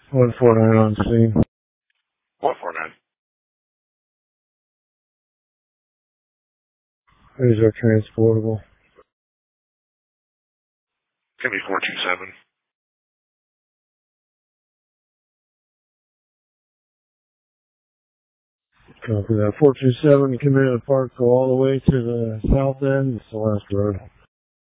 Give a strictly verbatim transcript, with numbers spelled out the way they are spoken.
one four nine on scene. one four nine. These are transportable. Give me four two seven. Copy that. four two seven, come in and park, go all the way to the south end. It's the last road.